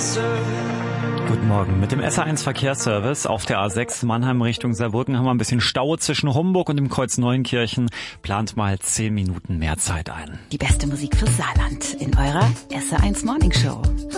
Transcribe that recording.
Guten Morgen. Mit dem SR1 Verkehrsservice auf der A6 Mannheim Richtung Saarbrücken haben wir ein bisschen Stau zwischen Homburg und dem Kreuz Neuenkirchen. Plant mal 10 Minuten mehr Zeit ein. Die beste Musik fürs Saarland in eurer SR1 Morning Show.